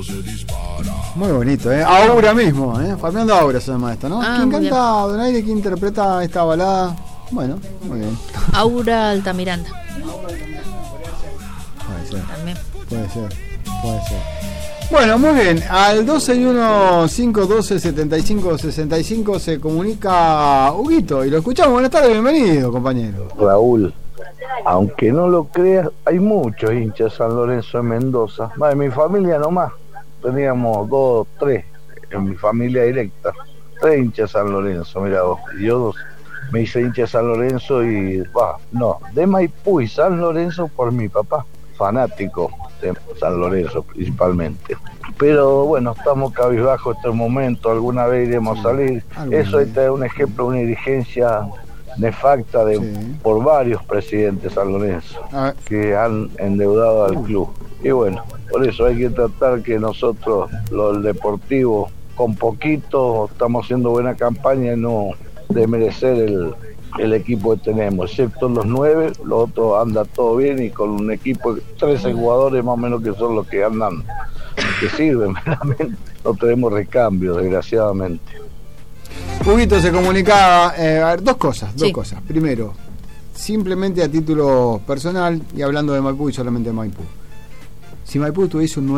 Muy bonito, Aura mismo, Fernando Aura se llama esto, ¿no? ¿Quién canta? Donaire, ¿quién interpreta esta balada? Bueno, muy bien. Aura Altamiranda. Puede ser. También. Puede ser. Bueno, muy bien. Al 261-512-7565 se comunica Huguito y lo escuchamos. Buenas tardes, bienvenido, compañero. Raúl, aunque no lo creas, hay muchos hinchas de San Lorenzo en Mendoza. En mi familia nomás. Teníamos 2, 3 en mi familia directa. 3 hinchas de San Lorenzo, mira vos. Y yo me hice hincha de San Lorenzo de Maipú y San Lorenzo por mi papá, fanático de San Lorenzo principalmente. Pero bueno, estamos cabizbajos en este momento, alguna vez iremos a salir. Eso es un ejemplo, una dirigencia nefacta por varios presidentes de San Lorenzo que han endeudado al club. Y bueno, por eso hay que tratar que nosotros, los deportivos, con poquito estamos haciendo buena campaña y no desmerecer el equipo que tenemos, excepto los 9, los otros anda todo bien y con un equipo de 13 jugadores más o menos que son los que andan, que sirven realmente. No tenemos recambio, desgraciadamente. Huguito se comunicaba, a ver, dos cosas. Primero, simplemente a título personal y hablando de Maipú y solamente de Maipú. Si Maipú tuviese un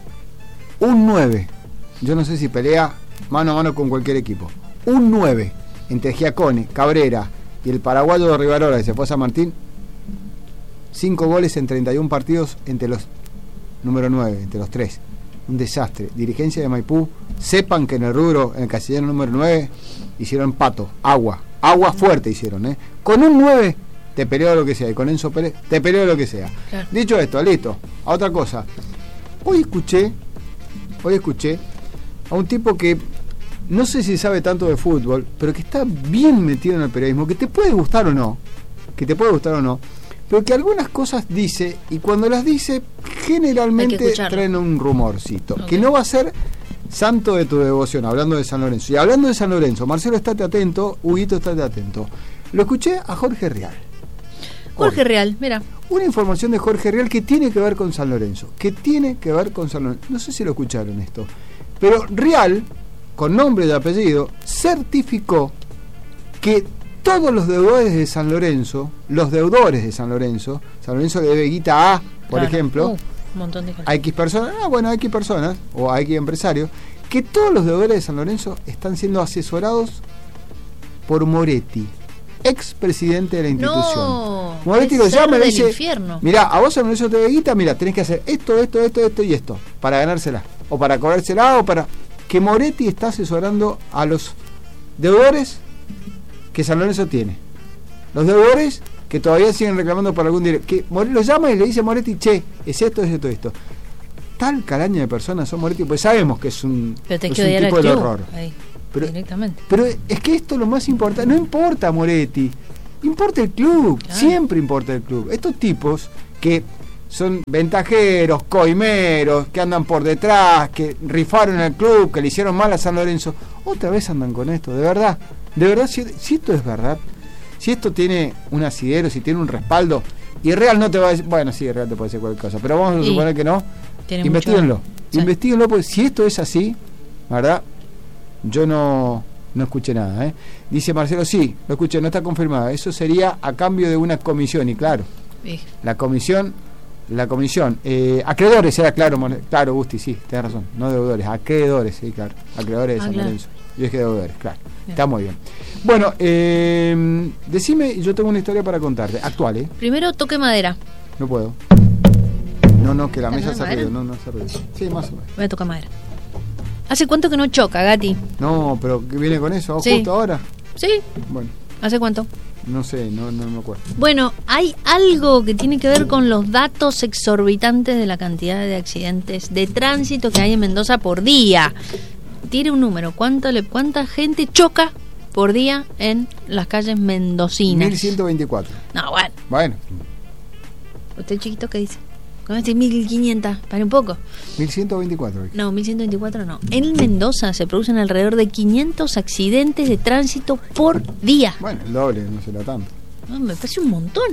9, yo no sé si pelea mano a mano con cualquier equipo. Un 9 entre Giacone, Cabrera y el paraguayo de Rivarola que se fue a San Martín, 5 goles en 31 partidos entre los número 9, entre los 3. Un desastre. Dirigencia de Maipú, sepan que en el rubro, en el casillero número 9, hicieron pato, agua fuerte hicieron, Con un 9 te peleo lo que sea, y con Enzo Pérez te peleo lo que sea. Claro. Dicho esto, listo. A otra cosa. Hoy escuché a un tipo que no sé si sabe tanto de fútbol, pero que está bien metido en el periodismo, que te puede gustar o no, pero que algunas cosas dice, y cuando las dice, generalmente traen un rumorcito, que no va a ser santo de tu devoción, hablando de San Lorenzo. Y hablando de San Lorenzo, Marcelo, estate atento, Huguito, estate atento. Lo escuché a Jorge Real. Jorge Real, mira. Una información de Jorge Real que tiene que ver con San Lorenzo. No sé si lo escucharon esto, pero Real, con nombre y apellido, certificó que todos los deudores de San Lorenzo, San Lorenzo le debe guita a, por ejemplo, un montón de cosas. A X personas, o a X empresarios, que todos los deudores de San Lorenzo están siendo asesorados por Moretti, expresidente de la institución. No, Moretti lo llama y le dice, infierno. mirá, a vos San Lorenzo te debe guita, mirá, tenés que hacer esto y esto, para ganársela, o para cobrársela, o para... Que Moretti está asesorando a los deudores que San Lorenzo tiene. Los deudores que todavía siguen reclamando por algún dinero. Que lo llama y le dice a Moretti, che, es esto. Tal calaña de personas son Moretti, pues sabemos que es un tipo de horror. Directamente. Pero es que esto es lo más importante. No importa Moretti, importa el club. Claro. Siempre importa el club. Estos tipos que son ventajeros, coimeros, que andan por detrás, que rifaron el club, que le hicieron mal a San Lorenzo, otra vez andan con esto, de verdad, si esto es verdad, si esto tiene un asidero, si tiene un respaldo, y Real no te va a decir, bueno, sí, Real te puede decir cualquier cosa, pero vamos a suponer que no, investíguenlo, porque si esto es así, ¿verdad? Yo no escuché nada, Dice Marcelo, sí, lo escuché, no está confirmado, eso sería a cambio de una comisión, y claro, la comisión, acreedores, era claro, Gusti, sí, tenés razón, no deudores, acreedores, sí, claro, acreedores de San Lorenzo. Yo dije deudores, claro, bien. Está muy bien. Bueno, decime, yo tengo una historia para contarte, actual, Primero toque madera. No puedo. No, que la mesa se arregló, no se arregló. Sí, más o menos. Voy a tocar madera. ¿Hace cuánto que no choca, Gati? No, pero ¿qué viene con eso? Sí. ¿Justo ahora? Sí. Bueno. ¿Hace cuánto? No sé, no me acuerdo. Bueno, hay algo que tiene que ver con los datos exorbitantes de la cantidad de accidentes de tránsito que hay en Mendoza por día. Tire un número, ¿cuánta gente choca por día en las calles mendocinas? 1124. No, Bueno. ¿Usted chiquito qué dice? ¿Cómo es 1500? Para un poco. 1124. No, 1124 no. En Mendoza se producen alrededor de 500 accidentes de tránsito por día. Bueno, el doble, no será tanto. No, me parece un montón.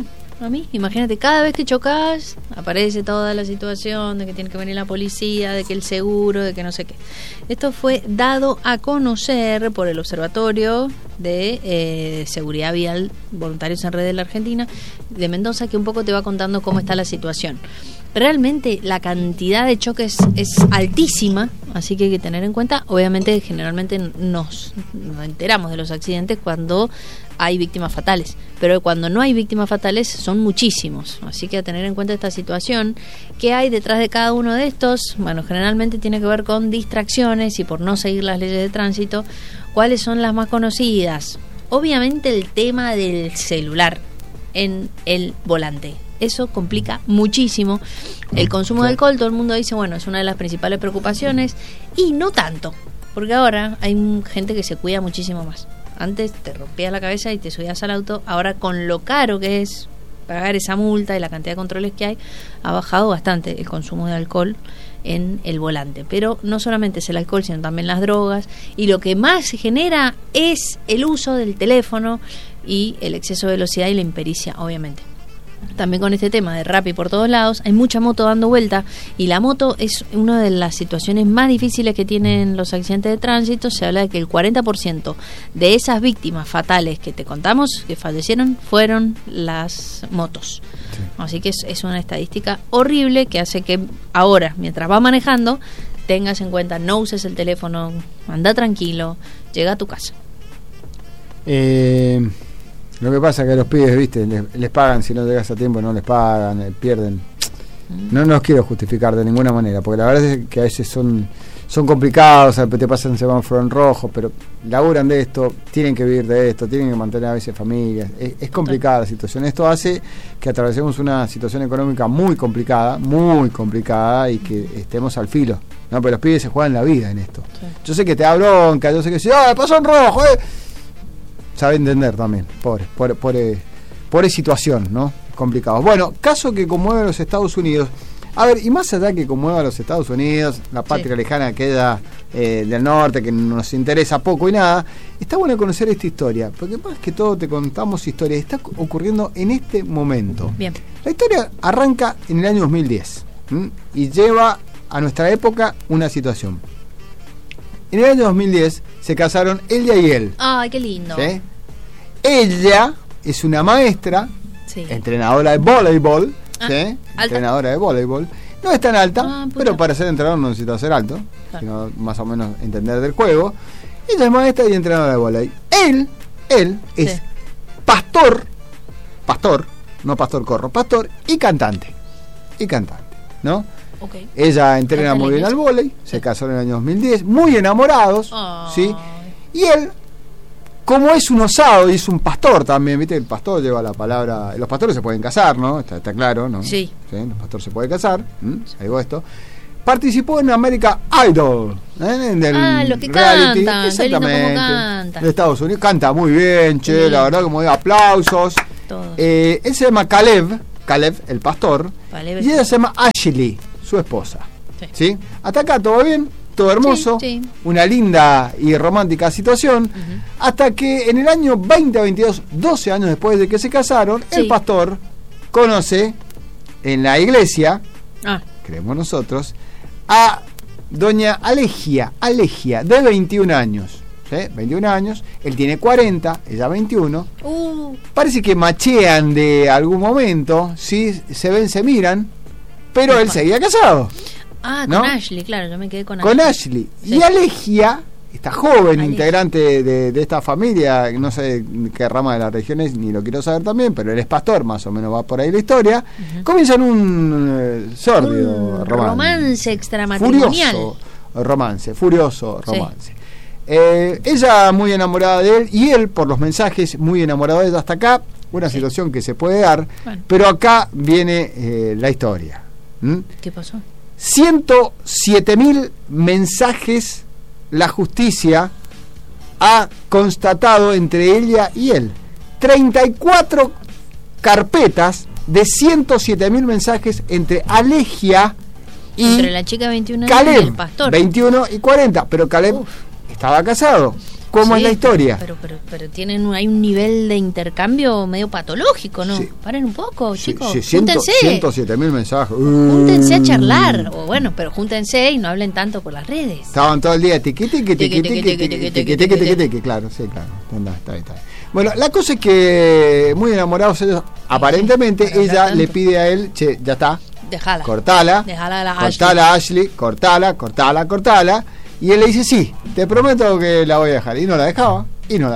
A mí, imagínate, cada vez que chocas aparece toda la situación de que tiene que venir la policía, de que el seguro, de que no sé qué. Esto fue dado a conocer por el Observatorio de Seguridad Vial Voluntarios en Red de la Argentina de Mendoza, que un poco te va contando cómo está la situación. Realmente la cantidad de choques es altísima, así que hay que tener en cuenta. Obviamente, generalmente nos enteramos de los accidentes cuando hay víctimas fatales, pero cuando no hay víctimas fatales son muchísimos, así que a tener en cuenta esta situación. ¿Qué hay detrás de cada uno de estos? Bueno, generalmente tiene que ver con distracciones y por no seguir las leyes de tránsito. ¿Cuáles son las más conocidas? Obviamente el tema del celular en el volante. Eso complica muchísimo. El consumo de alcohol, todo el mundo dice, bueno, es una de las principales preocupaciones, y no tanto, porque ahora hay gente que se cuida muchísimo más. Antes te rompías la cabeza y te subías al auto. Ahora, con lo caro que es pagar esa multa y la cantidad de controles que hay, ha bajado bastante el consumo de alcohol en el volante. Pero no solamente es el alcohol, sino también las drogas, y lo que más se genera es el uso del teléfono y el exceso de velocidad y la impericia, obviamente. También con este tema de Rappi por todos lados, hay mucha moto dando vuelta, y la moto es una de las situaciones más difíciles que tienen los accidentes de tránsito. Se habla de que el 40% de esas víctimas fatales que te contamos que fallecieron fueron las motos. Sí. Así que es una estadística horrible que hace que ahora, mientras vas manejando, tengas en cuenta, no uses el teléfono, anda tranquilo, llega a tu casa. Lo que pasa es que los pibes, viste, les pagan, si no llegas a tiempo no les pagan, pierden. No los quiero justificar de ninguna manera, porque la verdad es que a veces son complicados, te pasan semáforo en rojo, pero laburan de esto, tienen que vivir de esto, tienen que mantener a veces familias. Es complicada la situación. Esto hace que atravesemos una situación económica muy complicada, y que estemos al filo, ¿no? Pero los pibes se juegan la vida en esto. Sí. Yo sé que te da bronca, yo sé que pasó en rojo, sabe entender también, pobre situación, ¿no? Complicado. Bueno, caso que conmueve a los Estados Unidos. A ver, y más allá que conmueva a los Estados Unidos, la patria lejana queda del norte, que nos interesa poco y nada, está bueno conocer esta historia, porque más que todo te contamos historias, está ocurriendo en este momento. Bien. La historia arranca en el año 2010 y lleva a nuestra época una situación. En el año 2010 se casaron ella y él. ¡Ay, qué lindo! ¿Sí? Ella es una maestra, entrenadora de voleibol, ¿sí? Entrenadora de voleibol. No es tan alta, pero para ser entrenador no necesita ser alto, sino más o menos entender del juego. Ella es maestra y entrenadora de voleibol. Él es pastor, no pastor corro, pastor y cantante, ¿no? Okay. Ella entrena muy bien al vóley, se casó en el año 2010, muy enamorados, ¿sí? Y él, como es un osado y es un pastor también, ¿viste? El pastor lleva la palabra, los pastores se pueden casar, ¿no? Está claro, ¿no? Sí. Los pastores se pueden casar, algo esto. Participó en American Idol, en los que reality, cantan, exactamente, de Estados Unidos, canta muy bien, che, la verdad, como de aplausos. Él se llama Caleb, el pastor, y ella se llama Ashley, su esposa. ¿Sí? Hasta acá todo bien, todo hermoso, una linda y romántica situación, hasta que en el año 2022, 12 años después de que se casaron, el pastor conoce en la iglesia, creemos nosotros, a doña Alegia, de 21 años. ¿Sí? 21 años, él tiene 40, ella 21. Parece que machean de algún momento, ¿sí? Se ven, se miran, pero él seguía casado. ¿No? Con Ashley, claro, yo me quedé con Ashley. Sí. Y Alegia, esta joven integrante de esta familia, no sé qué rama de la región es, ni lo quiero saber también, pero él es pastor, más o menos va por ahí la historia, comienzan un sórdido romance extramatrimonial. Furioso romance. Ella muy enamorada de él y él por los mensajes muy enamorado de ella. Hasta acá una situación que se puede dar, pero acá viene la historia. ¿Qué pasó? 107.000 mensajes la justicia ha constatado entre ella y él. 34 carpetas de 107.000 mensajes entre Alegia y entre la chica 21 Caleb, y el pastor 21 y 40, pero Caleb estaba casado. cómo es la historia. Pero hay un nivel de intercambio medio patológico, ¿no? Sí. Paren un poco, Sí, chicos. sí, Júntense. 107.000 mensajes. Júntense a charlar. O bueno, pero júntense y no hablen tanto por las redes. Estaban todo el día tiqui, claro, sí, claro. Está bien. Bueno, la cosa es que muy enamorados ellos, aparentemente para hablar ella tanto. le pide a él, che, ya está, Déjala. cortala Déjala a la Ashley, cortala. Y él le dice, sí, te prometo que la voy a dejar. Y no la dejaba,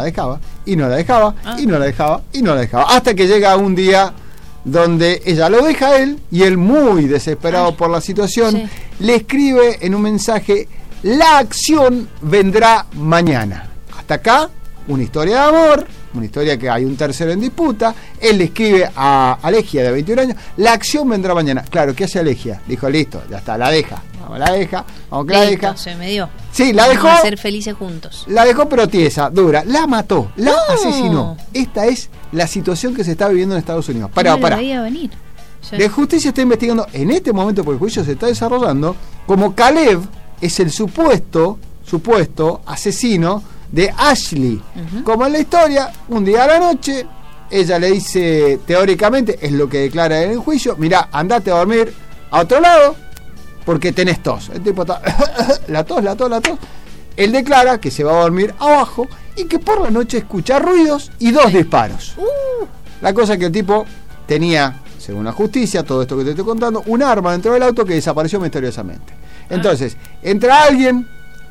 hasta que llega un día donde ella lo deja a él y él, muy desesperado por la situación, sí. le escribe en un mensaje: la acción vendrá mañana. Hasta acá, una historia de amor, una historia que hay un tercero en disputa. Él le escribe a Alegia, de 21 años: la acción vendrá mañana. Claro, ¿qué hace Alegia? Dijo, listo, ya está, la deja. Vamos que la deja. Se me dio. Sí, la dejó. Vamos a ser felices juntos. La dejó, pero tiesa, dura. La mató, la asesinó. Esta es la situación que se está viviendo en Estados Unidos. Pará. Veía venir. Sí. La justicia está investigando en este momento, porque el juicio se está desarrollando, como Caleb es el supuesto asesino de Ashley. Uh-huh. Como en la historia, un día a la noche, ella le dice, teóricamente, es lo que declara en el juicio: mirá, andate a dormir a otro lado, porque tenés tos. El tipo está la tos. Él declara que se va a dormir abajo y que por la noche escucha ruidos y 2 disparos. La cosa es que el tipo tenía, según la justicia, todo esto que te estoy contando, un arma dentro del auto que desapareció misteriosamente. Entonces, entra alguien,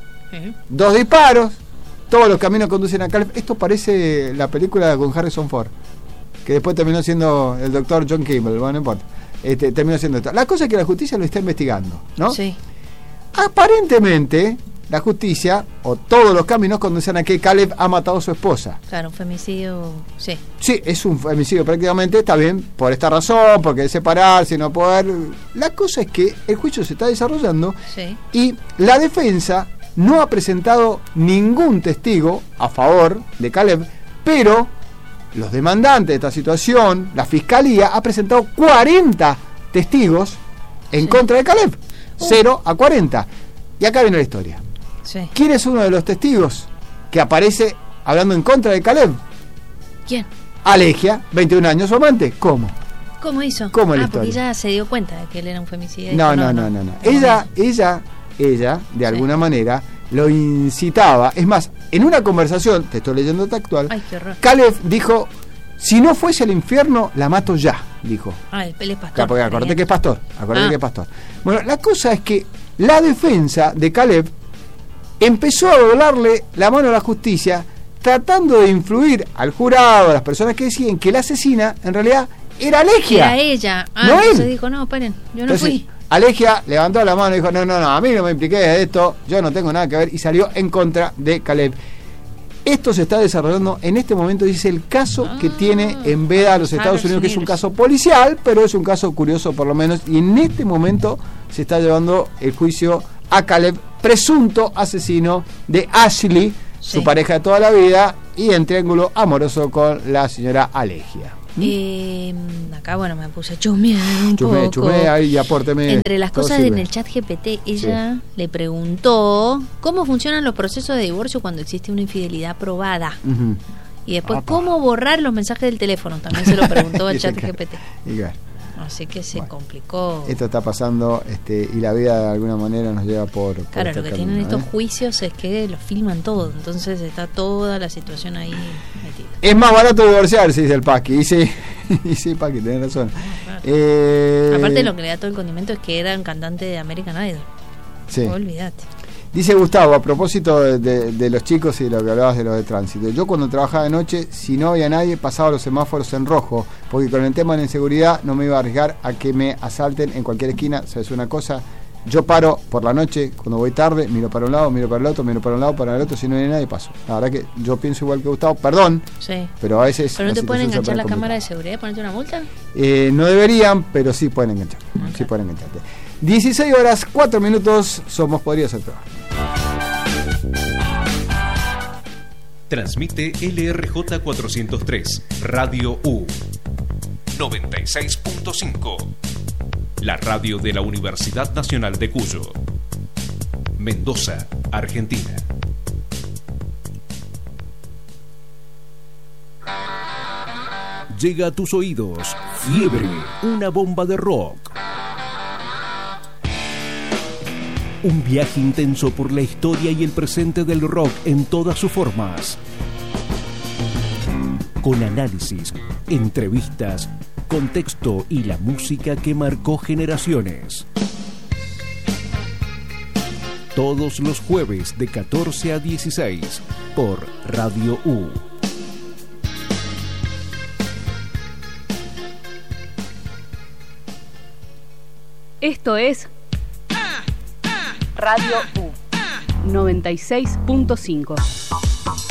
2 disparos, todos los caminos conducen a Caleb. Esto parece la película con Harrison Ford, que después terminó siendo el doctor John Kimball, bueno, no importa. Terminó siendo esto. La cosa es que la justicia lo está investigando, ¿no? Sí. Aparentemente, la justicia, o todos los caminos, conducen a que Caleb ha matado a su esposa. Claro, un femicidio, sí. Sí, es un femicidio prácticamente, está bien, por esta razón, porque separarse, no poder. La cosa es que el juicio se está desarrollando, Sí. y la defensa no ha presentado ningún testigo a favor de Caleb, pero los demandantes de esta situación, la fiscalía, ha presentado 40 testigos en contra de Caleb. 0 a 40. Y acá viene la historia. Sí. ¿Quién es uno de los testigos que aparece hablando en contra de Caleb? ¿Quién? Alegia, 21 años, su amante. ¿Cómo? ¿Cómo hizo? ¿Cómo es la porque historia? ella se dio cuenta de que él era un femicida. No. Ella, de alguna manera, lo incitaba. Es más, en una conversación, te estoy leyendo textual, Ay, qué horror. Caleb dijo: si no fuese al infierno, la mato ya, dijo. Él es pastor. Claro, porque acordate que es pastor. Ah. Que es pastor. Bueno, la cosa es que la defensa de Caleb empezó a doblarle la mano a la justicia, tratando de influir al jurado, a las personas que decían que la asesina en realidad era Alegia. Era ella. No entonces él. dijo, no, esperen, yo no Entonces, fui. Alegia levantó la mano y dijo: no, a mí no me impliqué de esto, yo no tengo nada que ver, y salió en contra de Caleb. Esto se está desarrollando en este momento y es el caso que tiene en veda a los Estados Unidos, que es un caso policial, pero es un caso curioso por lo menos, y en este momento se está llevando el juicio a Caleb, presunto asesino de Ashley, su pareja de toda la vida, y en triángulo amoroso con la señora Alegia. Acá, bueno, me puse a chusmear un poco. Chumé ahí y apórteme. Entre las todo cosas sirve. en el chat GPT, ella le preguntó cómo funcionan los procesos de divorcio cuando existe una infidelidad probada. Ujú. Y después, ¿cómo borrar los mensajes del teléfono? También se lo preguntó al chat GPT. Igual. Así que se complicó. Esto está pasando, y la vida de alguna manera nos lleva por Claro, este lo que camino, tienen estos juicios es que lo filman todo, entonces está toda la situación ahí metida. Es más barato divorciarse, dice el Paqui. Y sí, Paqui, tenés razón. Claro. Aparte, lo que le da todo el condimento es que era un cantante de American Idol. Sí. Olvídate. Dice Gustavo, a propósito de los chicos y de lo que hablabas de los de tránsito: yo cuando trabajaba de noche, si no había nadie, pasaba los semáforos en rojo, porque con el tema de la inseguridad no me iba a arriesgar a que me asalten en cualquier esquina. ¿Sabes una cosa? Yo paro por la noche, cuando voy tarde, miro para un lado, miro para el otro, miro para un lado, para el otro, si no hay nadie, paso. La verdad que yo pienso igual que Gustavo, perdón, pero a veces... ¿Pero no te pueden enganchar la complicada. cámara de seguridad y ponerte una multa? No deberían, pero sí pueden enganchar. Sí pueden engancharte. 16 horas, 4 minutos, somos Podría Ser Peor. Transmite LRJ 403, Radio U 96.5, la radio de la Universidad Nacional de Cuyo, Mendoza, Argentina. Llega a tus oídos Fiebre, una bomba de rock. Un viaje intenso por la historia y el presente del rock en todas sus formas. Con análisis, entrevistas, contexto y la música que marcó generaciones. Todos los jueves de 14 a 16 por Radio U. Esto es Radio U 96.5.